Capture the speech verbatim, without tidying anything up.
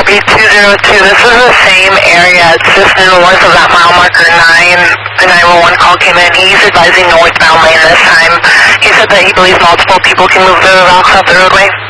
B two zero two, this is the same area. It's just north of that mile marker nine. The nine one one call came in. He's advising northbound lane this time. He said that he believes multiple people can move the rocks off the roadway.